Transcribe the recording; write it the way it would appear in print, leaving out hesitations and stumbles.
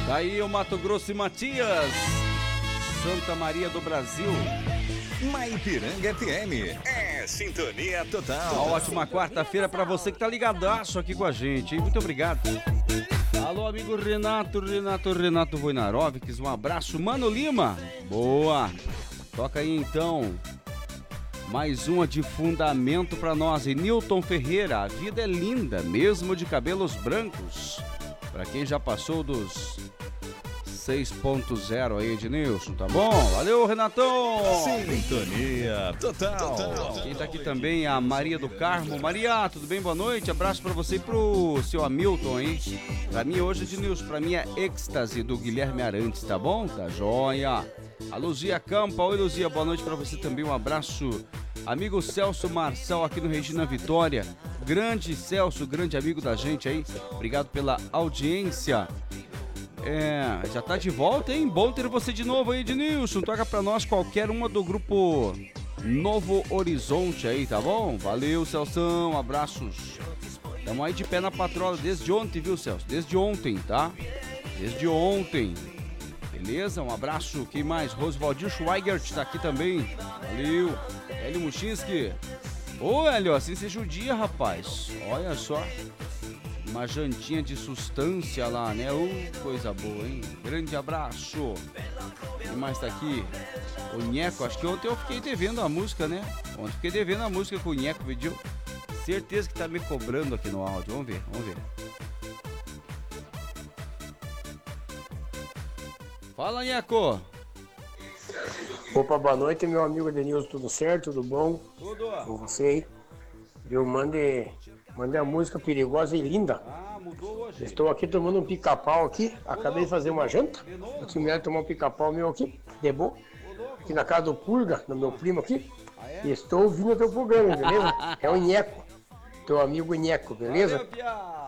Daí o Mato Grosso e Matias, Santa Maria do Brasil. Maipiranga FM, é sintonia total. Uma ótima quarta-feira pra você que tá ligadaço aqui com a gente, hein? Muito obrigado. Alô, amigo Renato Voinarovics, um abraço. Mano Lima, boa. Toca aí então mais uma de fundamento pra nós. E Newton Ferreira, a vida é linda, mesmo de cabelos brancos. Pra quem já passou dos 6.0 aí, Ednilson, tá bom? Valeu, Renatão! Sintonia total. Quem tá aqui também é a Maria do Carmo. Maria, tudo bem? Boa noite. Abraço pra você e pro seu Hamilton aí. Pra mim hoje, Ednilson, pra mim é êxtase do Guilherme Arantes, tá bom? Tá joia. A Luzia Campa. Oi, Luzia, boa noite pra você também. Um abraço. Amigo Celso Marçal aqui no Regina Vitória. Grande Celso, grande amigo da gente aí. Obrigado pela audiência. Já tá de volta, hein? Bom ter você de novo aí, Ednilson. Toca pra nós qualquer uma do grupo Novo Horizonte aí, tá bom? Valeu, Celção, abraços. Tamo aí de pé na patrola desde ontem, viu, Celso? Desde ontem, tá? Desde ontem. Beleza? Um abraço. Quem mais? Rosvaldir Schweigert tá aqui também. Valeu. Hélio Muchinski. Ô, Hélio, assim você judia, rapaz. Olha só. Uma jantinha de sustância lá, né? Coisa boa, hein? Grande abraço. Quem mais tá aqui? O Nheco. Acho que ontem eu fiquei devendo a música, né? Ontem fiquei devendo a música com o Nheco, viu? Certeza que tá me cobrando aqui no áudio. Vamos ver. Fala, Nheco. Opa, boa noite, meu amigo Denilson. Tudo certo? Tudo bom? Tudo. Com você aí? Eu mandei a música Perigosa e Linda. Mudou hoje. Estou aqui tomando um pica-pau aqui. Acabei de fazer uma janta. Eu tinha tomar um pica-pau meu aqui, de boa. Aqui na casa do Purga, no meu primo aqui. E estou ouvindo o teu programa, beleza? É o Nheco. Teu amigo Nheco, beleza? Valeu,